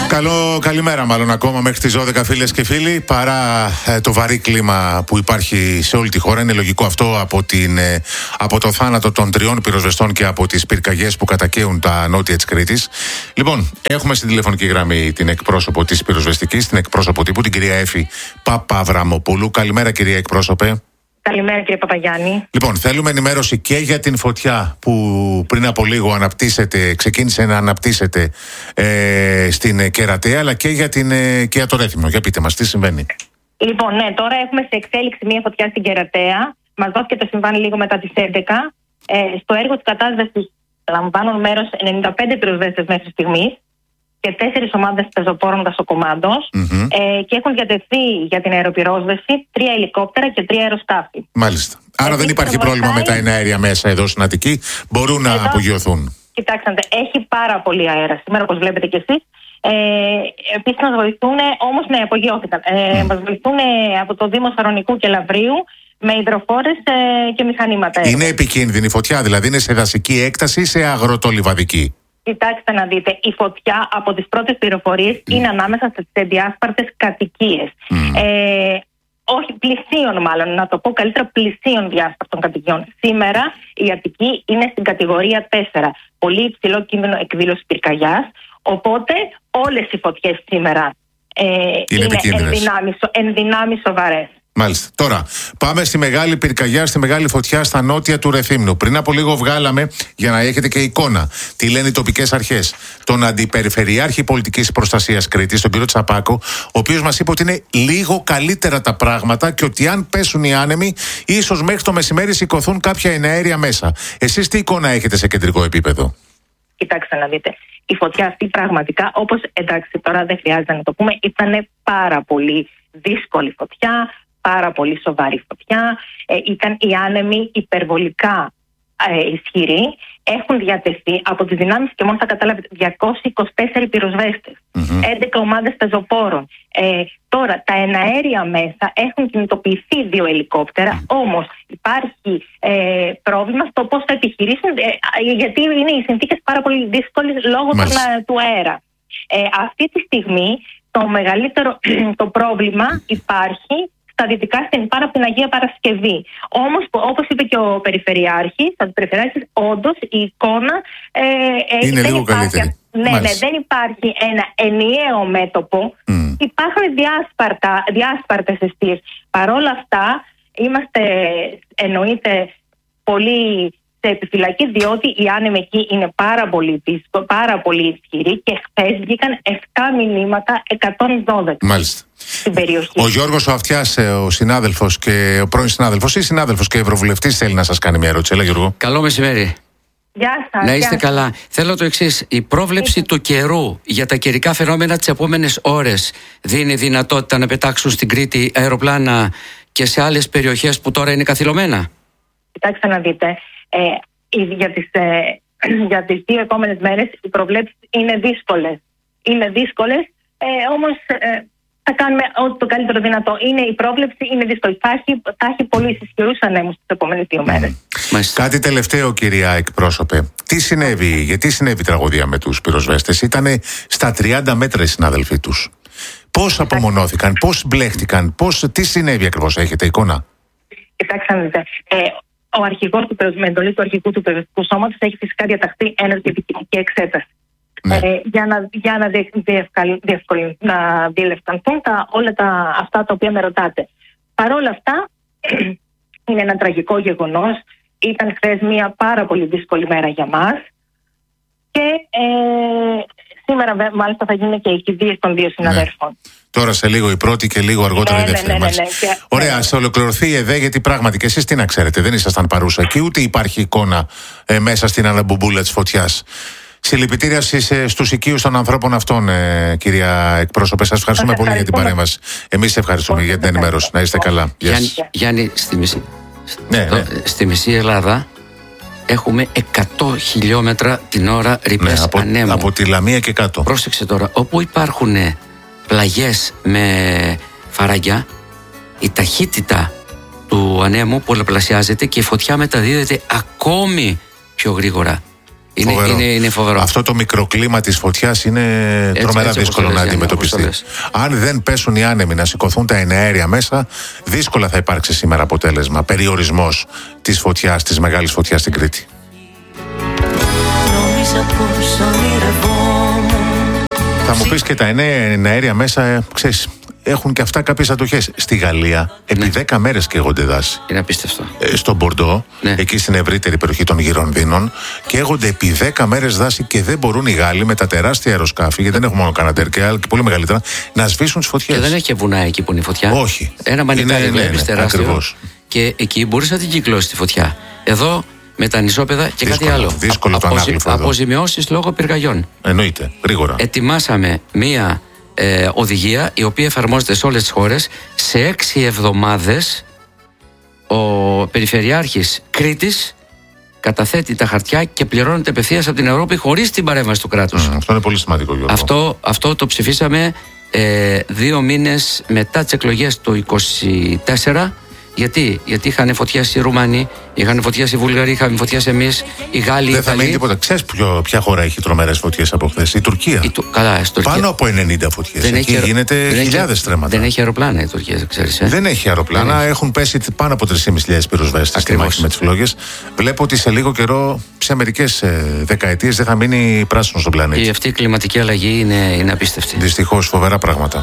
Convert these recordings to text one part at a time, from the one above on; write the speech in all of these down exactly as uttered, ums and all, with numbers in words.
Καλό, καλημέρα μάλλον ακόμα μέχρι τις δώδεκα, φίλες και φίλοι. Παρά ε, το βαρύ κλίμα που υπάρχει σε όλη τη χώρα, είναι λογικό αυτό από, την, ε, από το θάνατο των τριών πυροσβεστών και από τις πυρκαγιές που κατακαίουν τα νότια της Κρήτης. Λοιπόν, έχουμε στην τηλεφωνική γραμμή την εκπρόσωπο της πυροσβεστικής, την εκπρόσωπο τύπου, την κυρία Έφη Παπαβραμοπούλου. Καλημέρα, κυρία εκπρόσωπε. Καλημέρα, κύριε Παπαγιάννη. Λοιπόν, θέλουμε ενημέρωση και για την φωτιά που πριν από λίγο αναπτύσσεται, ξεκίνησε να αναπτύσσεται ε, στην Κερατέα, αλλά και για, την, ε, και για το Ρέθυμνο. Για πείτε μας, τι συμβαίνει. Λοιπόν, ναι, τώρα έχουμε σε εξέλιξη μια φωτιά στην Κερατέα. Μας δόθηκε το συμβάν λίγο μετά τις έντεκα. Ε, στο έργο της κατάσβεσης λαμβάνουν μέρος ενενήντα πέντε πυροσβέστες μέχρι στιγμής και τέσσερις ομάδες πεζοπόρων δασοκομάντος mm-hmm. ε, και έχουν διατεθεί για την αεροπυρόσβεση τρία ελικόπτερα και τρία αεροσκάφη. Μάλιστα. Άρα Επίσης, δεν υπάρχει πρόβλημα βοηθάει... με τα εναέρια μέσα εδώ στην Αττική. Μπορούν εδώ, να απογειωθούν. Κοιτάξτε, έχει πάρα πολύ αέρα σήμερα, όπως βλέπετε κι εσείς. Ε, Επίσης μας βοηθούν, όμως ναι, απογειώθηκαν. Ε, mm. Μας βοηθούν από το Δήμο Σαρονικού και Λαβρίου με υδροφόρες ε, και μηχανήματα. Είναι επικίνδυνη η φωτιά, δηλαδή είναι σε δασική έκταση ή σε αγροτολιβαδική? Κοιτάξτε να δείτε, η φωτιά από τις πρώτες πληροφορίες mm. είναι ανάμεσα στις ενδιάσπαρτες κατοικίες. Mm. Ε, όχι, πλησίων μάλλον, να το πω καλύτερα, πλησίων διάσπαρτων κατοικιών. Σήμερα η Αττική είναι στην κατηγορία τέσσερα. Πολύ υψηλό κίνδυνο εκδήλωση πυρκαγιάς. Οπότε όλες οι φωτιές σήμερα ε, είναι, είναι ενδυνάμει σοβαρές. Μάλιστα. Τώρα, πάμε στη μεγάλη πυρκαγιά, στη μεγάλη φωτιά στα νότια του Ρεθύμνου. Πριν από λίγο βγάλαμε, για να έχετε και εικόνα, τι λένε οι τοπικές αρχές, τον Αντιπεριφερειάρχη Πολιτικής Προστασίας Κρήτης, τον κύριο Τσαπάκο, ο οποίος μας είπε ότι είναι λίγο καλύτερα τα πράγματα και ότι αν πέσουν οι άνεμοι, ίσως μέχρι το μεσημέρι σηκωθούν κάποια εναέρια μέσα. Εσείς τι εικόνα έχετε σε κεντρικό επίπεδο? Κοιτάξτε να δείτε. Η φωτιά αυτή πραγματικά, όπως εντάξει τώρα δεν χρειάζεται να το πούμε, ήταν πάρα πολύ δύσκολη φωτιά. Πάρα πολύ σοβαρή φωτιά. Ε, ήταν οι άνεμοι υπερβολικά ε, ισχυροί. Έχουν διατεθεί από τις δυνάμεις και μόνο θα καταλάβετε διακόσιοι είκοσι τέσσερις πυροσβέστες, mm-hmm. έντεκα ομάδες πεζοπόρων. Ε, τώρα τα εναέρια μέσα έχουν κινητοποιηθεί δύο ελικόπτερα, mm. όμως υπάρχει ε, πρόβλημα στο πώς θα επιχειρήσουν, ε, γιατί είναι οι συνθήκες πάρα πολύ δύσκολες λόγω των, του αέρα. Ε, αυτή τη στιγμή το μεγαλύτερο το πρόβλημα υπάρχει στα δυτικά, στην πάνω από την Αγία Παρασκευή. Όμως, όπως είπε και ο Περιφερειάρχης, ο Περιφερειάρχης, όντως η εικόνα ε, είναι λίγο καλύτερη. Ναι, ναι, δεν υπάρχει ένα ενιαίο μέτωπο. Mm. Υπάρχουν διάσπαρτα, διάσπαρτες αιστείες. Παρ' όλα αυτά, είμαστε, εννοείται, πολύ σε επιφυλακή, διότι οι άνεμοι εκεί είναι πάρα πολύ δύσκολοι, πάρα πολύ ισχυροί και χθες βγήκαν επτά μηνύματα εκατόν δώδεκα. Μάλιστα. Στην περιοχή. Ο Γιώργος ο Αυτιάς, ο συνάδελφος και ο πρώην συνάδελφος ή συνάδελφος και ευρωβουλευτής, θέλει να σας κάνει μια ερώτηση. Έλα, Γιώργο. Καλό μεσημέρι. Γεια σας. Να είστε γεια σας. καλά. Θέλω το εξής. Η πρόβλεψη του καιρού για τα καιρικά φαινόμενα τις επόμενες ώρες δίνει δυνατότητα να πετάξουν στην Κρήτη αεροπλάνα και σε άλλες περιοχές που τώρα είναι καθυλωμένα? Κοιτάξτε να δείτε. Ε, για, τις, ε, για τις δύο επόμενες μέρες οι προβλέψεις είναι δύσκολες. Είναι δύσκολες, ε, όμως ε, θα κάνουμε ό,τι το καλύτερο δυνατό. Είναι η πρόβλεψη, είναι δύσκολη. Θα έχει, θα έχει πολύ ισχυρούς ανέμους τις επόμενες δύο μέρες. Mm. Κάτι τελευταίο, κυρία εκπρόσωπε. Τι συνέβη, γιατί συνέβη η τραγωδία με τους πυροσβέστες? Ήτανε στα τριάντα μέτρα οι συνάδελφοί τους. Πώς απομονώθηκαν, πώς μπλέχτηκαν, πώς, τι συνέβη ακριβώς? Έχετε εικόνα? Κοιτάξτε να δείτε. Ε, Ο αρχηγός του με εντολή του αρχηγού του πυροσβεστικού σώματος έχει φυσικά διαταχθεί έναρξη επικοινωνική εξέταση. Ναι. Ε, για να, για να, διευκαλ, διευκολ, να διελευκανθούν τα, όλα τα, αυτά τα οποία με ρωτάτε. Παρ' όλα αυτά, είναι ένα τραγικό γεγονός. Ήταν χθες μια πάρα πολύ δύσκολη μέρα για μας. Και ε, σήμερα μάλιστα θα γίνει και η κηδεία των δύο συναδέρφων. Ναι. Τώρα σε λίγο η πρώτη και λίγο αργότερα ναι, η δεύτερη. Ναι, ναι, ναι, ναι. Ωραία, ναι. Σε ολοκληρωθεί η ΕΔΕ, γιατί πράγματι και εσείς τι να ξέρετε, δεν ήσασταν παρούσα και ούτε υπάρχει εικόνα ε, μέσα στην αναμπουμπούλα της φωτιάς. Συλληπιτήρια στους οικείους των ανθρώπων αυτών, ε, κυρία εκπρόσωπε. Σας ευχαριστούμε πολύ για την παρέμβαση. Εμείς ευχαριστούμε για την ενημέρωση. Να είστε καλά. Γιάννη, Γιάννη στη, μισή, ναι, στο, ναι. στη μισή Ελλάδα έχουμε εκατό χιλιόμετρα την ώρα ρηπές, ναι, από, ανέμου. Από τη Λαμία και κάτω. Πρόσεξε τώρα, όπου υπάρχουν πλαγιές με φαράγγια, η ταχύτητα του ανέμου πολλαπλασιάζεται και η φωτιά μεταδίδεται ακόμη πιο γρήγορα. Είναι, είναι, είναι φοβερό. Αυτό το μικροκλίμα της φωτιάς είναι έτσι, τρομερά έτσι, δύσκολο να αντιμετωπιστεί. Αν δεν πέσουν οι άνεμοι να σηκωθούν τα εναέρια μέσα, δύσκολα θα υπάρξει σήμερα αποτέλεσμα. Περιορισμός της φωτιάς, της μεγάλης φωτιάς στην Κρήτη. Θα μου πεις και τα εναέρια μέσα, ξέρεις, έχουν και αυτά κάποιες αντοχές. Στη Γαλλία, επί ναι. δέκα μέρες καίγονται δάση. Είναι απίστευτο. Ε, στον Μπορντό, ναι. εκεί στην ευρύτερη περιοχή των Γυρονδίνων, καίγονται επί δέκα μέρες δάση και δεν μπορούν οι Γάλλοι με τα τεράστια αεροσκάφη, γιατί δεν έχουν μόνο κανατέρ και άλλα και πολύ μεγαλύτερα, να σβήσουν τις φωτιές. Και δεν έχει βουνά εκεί που είναι η φωτιά. Όχι. Ένα μανιτάρι βλέπεις τεράστιο. Ακριβώς. Και εκεί μπορείς να την κυκλώσεις τη φωτιά. Εδώ με τα νησόπεδα και δύσκολο, κάτι άλλο. Δύσκολο το ανάγλυφο εδώ. Αποζημιώσεις λόγω πυρκαγιών. Εννοείται. Γρήγορα. Ετοιμάσαμε μία ε, οδηγία η οποία εφαρμόζεται σε όλες τις χώρες. Σε έξι εβδομάδες ο Περιφερειάρχης Κρήτης καταθέτει τα χαρτιά και πληρώνεται απευθείας από την Ευρώπη χωρίς την παρέμβαση του κράτους. Mm, αυτό είναι πολύ σημαντικό, Γιώργο. Αυτό, αυτό το ψηφίσαμε ε, δύο μήνες μετά τις εκλογές του είκοσι τέσσερα. Γιατί, γιατί είχαν φωτιάσει οι Ρουμάνοι, είχαν φωτιάσει οι Βουλγαροί, είχαμε φωτιάσει εμείς, οι Γάλλοι. Δεν θα μείνει τίποτα. Ξέρεις ποια χώρα έχει τρομερές φωτιές από χθες? Η Τουρκία. Η, καλά, στην Τουρκία. Πάνω από ενενήντα φωτιές. Δεν εκεί έχει, γίνεται χιλιάδες τρέματα. Δεν έχει αεροπλάνα η Τουρκία, δεν ξέρεις. Ε? Δεν έχει αεροπλάνα. Δεν έχουν πέσει πάνω από τρεις χιλιάδες πεντακόσιες πυροσβέστες στη μάχη με τις φλόγες. Βλέπω ότι σε λίγο καιρό, σε μερικές ε, δεκαετίες, δεν θα μείνει πράσινο στον πλανήτη. Και αυτή η κλιματική αλλαγή είναι, είναι απίστευτη. Δυστυχώς, φοβερά πράγματα.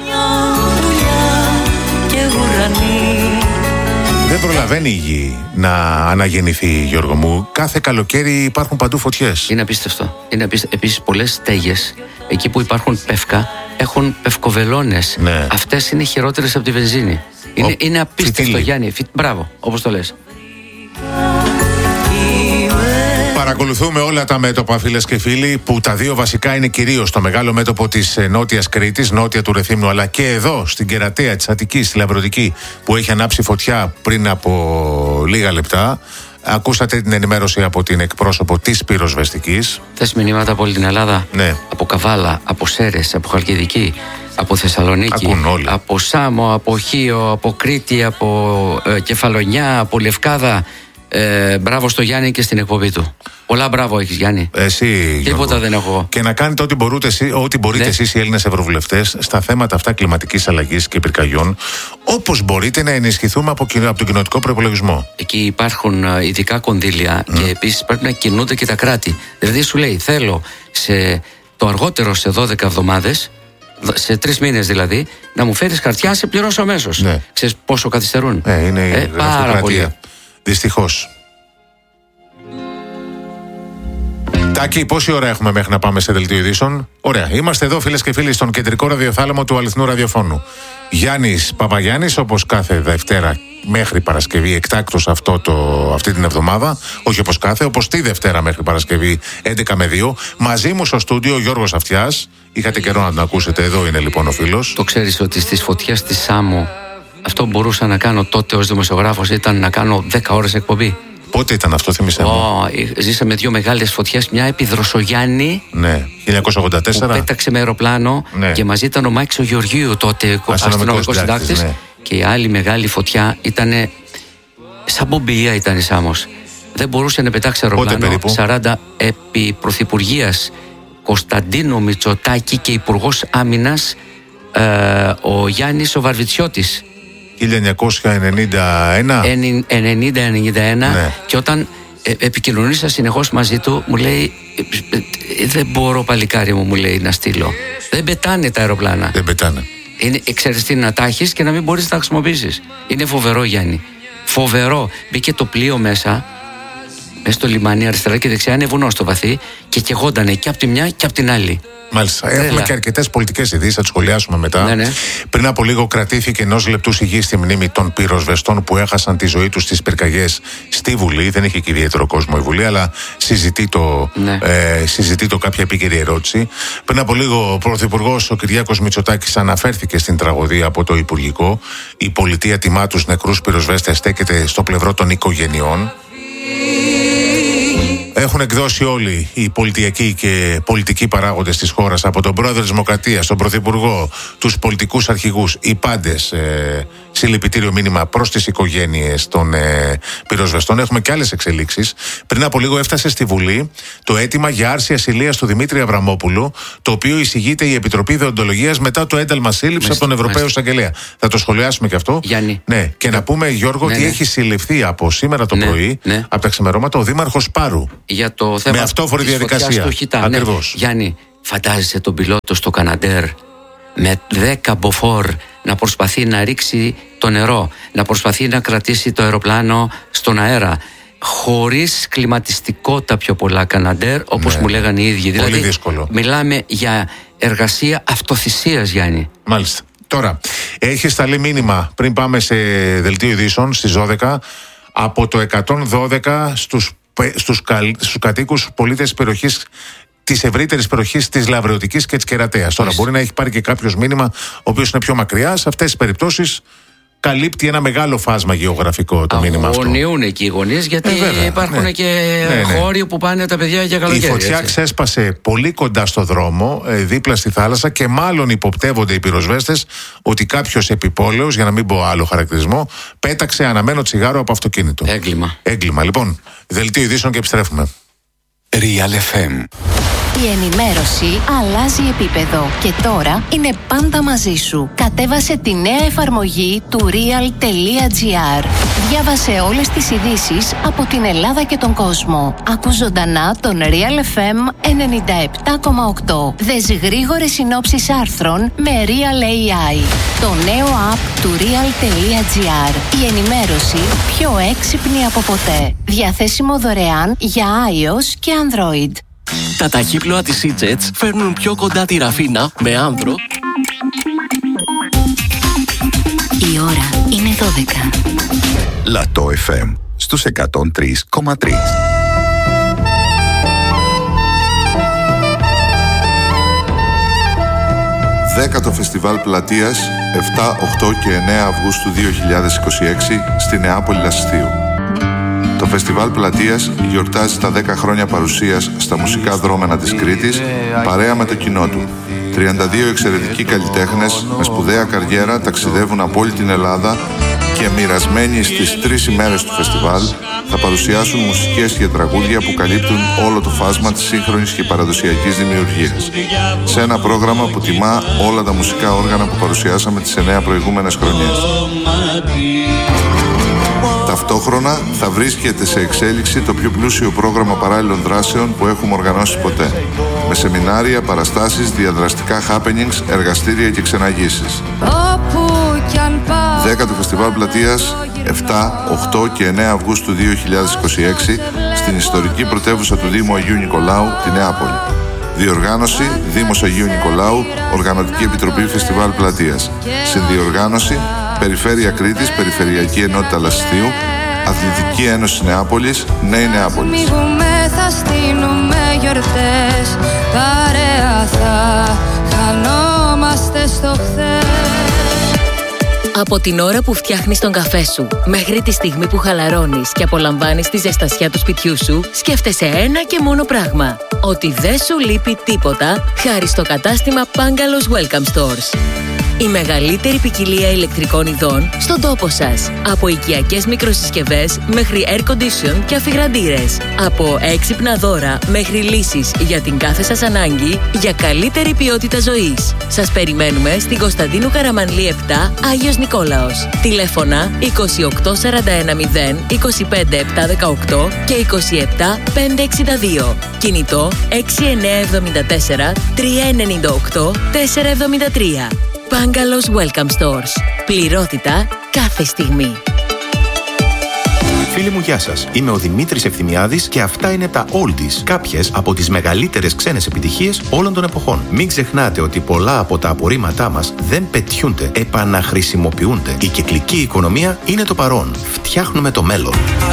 Δεν προλαβαίνει η γη να αναγεννηθεί, Γιώργο μου. Κάθε καλοκαίρι υπάρχουν παντού φωτιές. Είναι απίστευτο. Είναι απίστευτο. Επίσης, πολλές στέγες, εκεί που υπάρχουν πεύκα, έχουν πευκοβελώνες. Ναι. Αυτές είναι χειρότερες από τη βενζίνη. Είναι, Ο... είναι απίστευτο, φιτίλι. Γιάννη. Φι... Μπράβο, όπως το λες. Παρακολουθούμε όλα τα μέτωπα, φίλες και φίλοι, που τα δύο βασικά είναι κυρίως το μεγάλο μέτωπο της νότιας Κρήτης, νότια του Ρεθύμνου, αλλά και εδώ στην Κερατέα της Αττικής, στη Λαβρωτική, που έχει ανάψει φωτιά πριν από λίγα λεπτά. Ακούσατε την ενημέρωση από την εκπρόσωπο της πυροσβεστικής. Θες μηνύματα από όλη την Ελλάδα? Ναι. Από Καβάλα, από Σέρες, από Χαλκιδική, από Θεσσαλονίκη, από Σάμο, από Χίο, από Κρήτη, από ε, Κεφαλονιά, από Λευκάδα. Ε, μπράβο στο Γιάννη και στην εκπομπή του. Πολλά μπράβο έχεις, Γιάννη. Εσύ, τίποτα δεν έχω. Και να κάνετε ό,τι μπορείτε, ό,τι μπορείτε ναι. εσείς οι Έλληνες ευρωβουλευτές στα θέματα αυτά κλιματικής αλλαγής και πυρκαγιών, όπως μπορείτε να ενισχυθούμε από, από τον κοινοτικό προϋπολογισμό. Εκεί υπάρχουν ειδικά κονδύλια mm. και επίσης πρέπει να κινούνται και τα κράτη. Δηλαδή σου λέει, θέλω σε, το αργότερο σε δώδεκα εβδομάδες, σε τρεις μήνες δηλαδή, να μου φέρεις χαρτιά, σε πληρώσω αμέσως. Ναι. Ξέρεις πόσο καθυστερούν? Ναι, είναι ε, πάρα πολύ. Δυστυχώς. Τάκη, πόση ώρα έχουμε μέχρι να πάμε σε δελτίο ειδήσεων? Ωραία. Είμαστε εδώ, φίλες και φίλοι, στον κεντρικό ραδιοθάλαμο του αληθινού ραδιοφώνου. Γιάννης Παπαγιάννης, όπως κάθε Δευτέρα μέχρι Παρασκευή, εκτάκτως αυτό το, αυτή την εβδομάδα. Όχι όπως κάθε, όπως τη Δευτέρα μέχρι Παρασκευή, έντεκα με δύο. Μαζί μου στο στούντιο Γιώργος Αυτιάς. Είχατε καιρό να τον ακούσετε. Εδώ είναι λοιπόν ο φίλος. Το ξέρεις ότι στις φωτιές της Σάμου, αυτό που μπορούσα να κάνω τότε ως δημοσιογράφος ήταν να κάνω δέκα ώρες εκπομπή. Πότε ήταν αυτό, θυμίσαι μου? Oh, ζήσαμε δύο μεγάλες φωτιές. Μια επί Δροσογιάννη. Ναι, χίλια εννιακόσια ογδόντα τέσσερα. Που πέταξε με αεροπλάνο. Ναι. Και μαζί ήταν ο Μάκης ο Γεωργίου τότε, αστυνομικός συντάκτης. Ναι. Και η άλλη μεγάλη φωτιά ήταν. Σαν μπομπηλία ήταν η Σάμος. Δεν μπορούσε να πετάξει αεροπλάνο. σαράντα επί Πρωθυπουργίας Κωνσταντίνο Μητσοτάκη και Υπουργός Άμυνας ε, ο Γιάννης ο Βαρβιτσιώτης. χίλια εννιακόσια ενενήντα ένα. ενενήντα ενενήντα ένα. Ναι. Και όταν ε, επικοινωνήσα συνεχώς μαζί του, μου λέει ε, ε, δεν μπορώ παλικάρι μου, μου λέει, να στείλω. Δεν πετάνε τα αεροπλάνα. Δεν πετάνε. Είναι, ξέρεις τι, να τα έχεις και να μην μπορείς να τα χρησιμοποιήσεις. Είναι φοβερό, Γιάννη. Φοβερό. Μπήκε το πλοίο μέσα, μέσα στο λιμάνι, αριστερά και δεξιά, είναι βουνό στο βαθύ και καιγόντανε και από τη μια και από την άλλη. Μάλιστα. Έχουμε Έλα. και αρκετές πολιτικές ειδήσεις, θα τις σχολιάσουμε μετά. Ναι, ναι. Πριν από λίγο κρατήθηκε ενός λεπτού σιγή στη μνήμη των πυροσβεστών που έχασαν τη ζωή τους στις πυρκαγιές στη Βουλή. Δεν είχε και ιδιαίτερο κόσμο η Βουλή, αλλά συζητεί το, ναι. ε, συζητεί το κάποια επίκαιρη ερώτηση. Πριν από λίγο ο Πρωθυπουργός ο Κυριάκος Μητσοτάκης αναφέρθηκε στην τραγωδία από το Υπουργικό. Η πολιτεία τιμά τους νεκρούς πυροσβέστες, στέκεται στο πλευρό των οικογενειών. Έχουν εκδώσει όλοι οι πολιτιακοί και πολιτικοί παράγοντες της χώρας, από τον πρόεδρο της Δημοκρατίας, τον πρωθυπουργό, τους πολιτικούς αρχηγούς, οι πάντες ε, συλληπιτήριο μήνυμα προς τις οικογένειες των ε, πυροσβεστών. Έχουμε και άλλες εξελίξεις. Πριν από λίγο έφτασε στη Βουλή το αίτημα για άρση ασυλίας του Δημήτρη Αβραμόπουλου, το οποίο εισηγείται η Επιτροπή Δεοντολογίας μετά το ένταλμα σύλληψη από τον Ευρωπαίο Εισαγγελέα. Θα το σχολιάσουμε και αυτό. Γιάννη. Ναι, και να πούμε, Γιώργο, ναι, ότι ναι. έχει συλληφθεί από σήμερα το ναι, πρωί, ναι. από τα ξημερώματα, ο Δήμαρχος Πάρου. Για το θέμα με αυτόφορη διαδικασία. Ακριβώς. Ναι. Γιάννη, φαντάζεσαι τον πιλότο στο Καναντέρ με δέκα μποφόρ να προσπαθεί να ρίξει το νερό, να προσπαθεί να κρατήσει το αεροπλάνο στον αέρα, χωρίς κλιματιστικό τα πιο πολλά Καναντέρ, όπως ναι. μου λέγανε οι ίδιοι. Πολύ δηλαδή, δύσκολο. Μιλάμε για εργασία αυτοθυσίας, Γιάννη. Μάλιστα. Τώρα, έχει σταλεί μήνυμα πριν πάμε σε δελτίο ειδήσεων στις δώδεκα από το εκατόν δώδεκα στους, στους, στους κατοίκους πολίτες της περιοχής, της ευρύτερης περιοχής της Λαβρεωτικής και της Κερατέας. Τώρα, μπορεί να έχει πάρει και κάποιος μήνυμα ο οποίος είναι πιο μακριά. Σε αυτές τις περιπτώσεις καλύπτει ένα μεγάλο φάσμα γεωγραφικό το μήνυμα αυτό. Αγωνιούν εκεί οι γονείς, γιατί ε, βέβαια, υπάρχουν ναι. και ναι, ναι. χώροι που πάνε τα παιδιά για καλοκαίρι. Η φωτιά έτσι. Ξέσπασε πολύ κοντά στο δρόμο, δίπλα στη θάλασσα, και μάλλον υποπτεύονται οι πυροσβέστες ότι κάποιος επιπόλαιος, για να μην πω άλλο χαρακτηρισμό, πέταξε αναμένο τσιγάρο από αυτοκίνητο. Έγκλημα. Έγκλημα. Λοιπόν, δελτίο ειδήσεων και επιστρέφουμε. Real εφ εμ. Η ενημέρωση αλλάζει επίπεδο και τώρα είναι πάντα μαζί σου. Κατέβασε τη νέα εφαρμογή του real.gr. Διάβασε όλες τις ειδήσεις από την Ελλάδα και τον κόσμο. Ακού ζωντανά τον Real εφ εμ ενενήντα επτά κόμμα οκτώ. Δες γρήγορες συνόψεις άρθρων με Real έι άι. Το νέο app του real.gr. Η ενημέρωση πιο έξυπνη από ποτέ. Διαθέσιμο δωρεάν για iOS και Android. Τα ταχύπλοα της E-Jets φέρνουν πιο κοντά τη Ραφίνα με άνδρο. Η ώρα είναι δώδεκα. Λατό εφ εμ στους εκατόν τρία κόμμα τρία. Δέκατο Φεστιβάλ Πλατείας επτά, οκτώ και εννέα Αυγούστου δύο χιλιάδες είκοσι έξι στη Νεάπολη Λασιθίου. Το Φεστιβάλ Πλατείας γιορτάζει τα δέκα χρόνια παρουσίας στα μουσικά δρόμενα της Κρήτης, παρέα με το κοινό του. τριάντα δύο εξαιρετικοί καλλιτέχνες με σπουδαία καριέρα ταξιδεύουν από όλη την Ελλάδα και μοιρασμένοι στις τρεις ημέρες του φεστιβάλ θα παρουσιάσουν μουσικές και τραγούδια που καλύπτουν όλο το φάσμα της σύγχρονης και παραδοσιακής δημιουργίας. Σε ένα πρόγραμμα που τιμά όλα τα μουσικά όργανα που παρουσιάσαμε τις εννέα προηγούμενες χρονιές. Ταυτόχρονα θα βρίσκεται σε εξέλιξη το πιο πλούσιο πρόγραμμα παράλληλων δράσεων που έχουμε οργανώσει ποτέ. Με σεμινάρια, παραστάσεις, διαδραστικά happenings, εργαστήρια και ξεναγήσεις. Δέκατο Φεστιβάλ Πλατείας επτά, οκτώ και εννέα Αυγούστου δύο χιλιάδες είκοσι έξι στην ιστορική πρωτεύουσα του Δήμου Αγίου Νικολάου, τη Νεάπολη. Διοργάνωση Δήμος Αγίου Νικολάου, Οργανωτική Επιτροπή Φεστιβάλ Πλατείας. Συνδιοργάνωση Περιφέρεια Κρήτης, Περιφερειακή Ενότητα Λασιθίου, Αθλητική Ένωση Νεάπολης, Νέη Νεάπολης. Θα στείλουμε γιορτές, παρέα θα χανόμαστε στο χθες. Από την ώρα που φτιάχνεις τον καφέ σου μέχρι τη στιγμή που χαλαρώνεις και απολαμβάνεις τη ζεστασιά του σπιτιού σου, σκέφτεσαι ένα και μόνο πράγμα. Ότι δεν σου λείπει τίποτα χάρη στο κατάστημα Pangalos Welcome Stores. Η μεγαλύτερη ποικιλία ηλεκτρικών ειδών στον τόπο σας. Από οικιακές μικροσυσκευές μέχρι air condition και αφιγραντήρες. Από έξυπνα δώρα μέχρι λύσεις για την κάθε σας ανάγκη για καλύτερη ποιότητα ζωής. Σας περιμένουμε στην Κωνσταντίνου Καραμανλή επτά, Άγιος Νικόλαος. Τηλέφωνα είκοσι οκτώ σαράντα ένα μηδέν είκοσι πέντε επτακόσια δεκαοκτώ και είκοσι επτά πεντακόσια εξήντα δύο. Κινητό έξι εννιά επτά τέσσερα τρία εννιά οκτώ τέσσερα επτά τρία. Pangalos Welcome Stores. Πληρότητα κάθε στιγμή. Φίλοι μου, γεια σας. Είμαι ο Δημήτρης Ευθυμιάδης και αυτά είναι τα Oldies, κάποιες από τις μεγαλύτερες ξένες επιτυχίες όλων των εποχών. Μην ξεχνάτε ότι πολλά από τα απορρίμματά μας δεν πετιούνται, επαναχρησιμοποιούνται. Η κυκλική οικονομία είναι το παρόν. Φτιάχνουμε το μέλλον.